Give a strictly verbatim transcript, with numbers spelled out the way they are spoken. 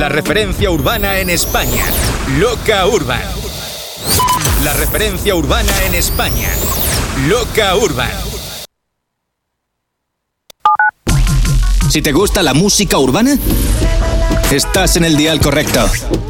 La referencia urbana en España. Loca Urban. La referencia urbana en España. Loca Urban. Si te gusta la música urbana, estás en el dial correcto.